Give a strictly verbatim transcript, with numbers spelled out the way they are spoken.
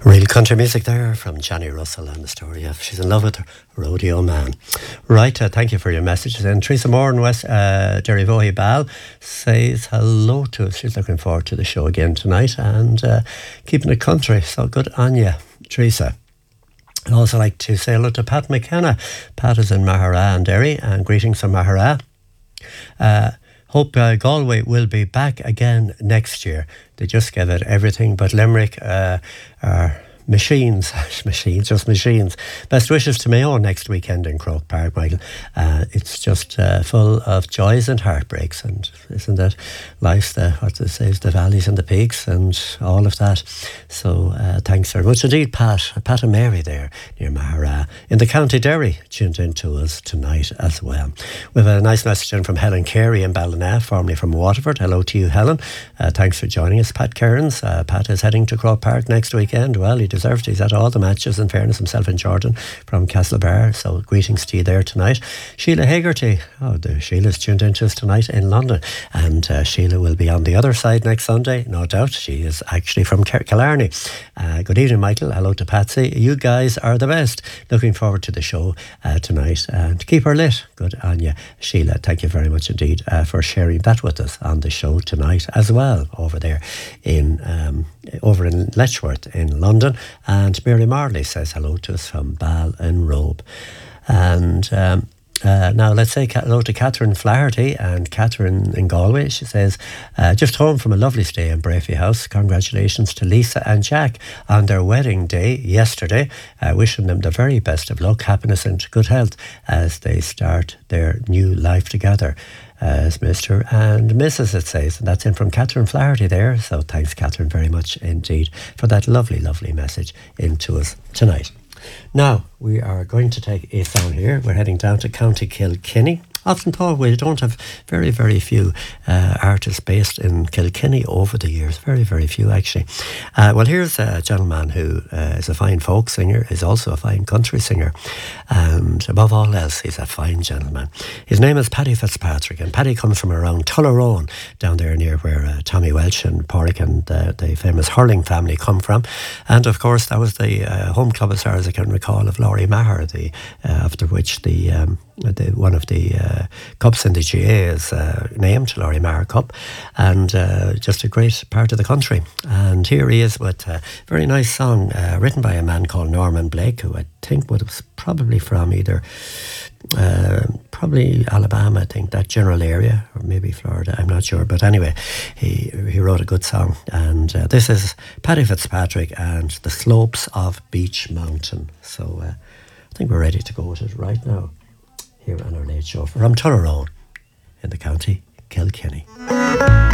Real country music there from Johnny Russell and the story of she's in love with her rodeo man. Right, uh, thank you for your messages. And Teresa Moore in West uh, Derryvohy Ball says hello to us. She's looking forward to the show again tonight and uh, keeping it country. So good on you, Teresa. I'd also like to say hello to Pat McKenna. Pat is in Mahara and Derry, and greetings from Mahara. Uh, Hope uh, Galway will be back again next year. They just gave it everything but Limerick uh, are machines, machines, just machines. Best wishes to Mayo next weekend in Croke Park, Michael. Uh, it's just uh, full of joys and heartbreaks, and isn't it? Life's the, what it says, the valleys and the peaks and all of that. So uh, thanks very much indeed, Pat. Pat and Mary there near Mahara in the County Derry tuned in to us tonight as well. We have a nice message in from Helen Carey in Ballina, formerly from Waterford. Hello to you, Helen. Uh, thanks for joining us. Pat Cairns. Uh, Pat is heading to Croke Park next weekend. Well, he deserved it. He's at all the matches, in fairness, himself and Jordan from Castlebar. So greetings to you there tonight. Sheila Hagerty. Oh, the Sheila's tuned into us tonight in London. And uh, Sheila will be on the other side next Sunday, no doubt. She is actually from Killarney. Uh, good evening, Michael. Hello to Patsy. You guys are the best. Looking forward to the show uh, tonight. And keep her lit. Good on you, Sheila. Thank you very much indeed uh, for sharing that with us on the show tonight as well over there in um, over in Letchworth in London. And Mary Marley says hello to us from Ball and Robe. And um, uh, now let's say hello to Catherine Flaherty and Catherine in Galway. She says, uh, just home from a lovely stay in Brafey House. Congratulations to Lisa and Jack on their wedding day yesterday. Uh, wishing them the very best of luck, happiness and good health as they start their new life together. As Mister and Missus it says, and that's in from Catherine Flaherty there. So thanks, Catherine, very much indeed for that lovely, lovely message into us tonight. Now, we are going to take a song here. We're heading down to County Kilkenny. Often thought we don't have very, very few uh, artists based in Kilkenny over the years. Very, very few, actually. Uh, well, here's a gentleman who uh, is a fine folk singer, is also a fine country singer, and above all else, he's a fine gentleman. His name is Paddy Fitzpatrick, and Paddy comes from around Tullerone, down there near where uh, Tommy Welch and Porrick and uh, the famous hurling family come from. And, of course, that was the uh, home club, as far as I can recall, of Laurie Maher, the, uh, after which the... Um, The, one of the uh, cups in the G A is uh, named Laurie Maher Cup, and uh, just a great part of the country. And here he is with a very nice song uh, written by a man called Norman Blake, who I think was probably from either uh, probably Alabama, I think, that general area, or maybe Florida, I'm not sure. But anyway, he he wrote a good song, and uh, this is Paddy Fitzpatrick and The Slopes of Beech Mountain. So uh, I think we're ready to go with it right now, here on our Late Show from Tullerone in the County Kilkenny.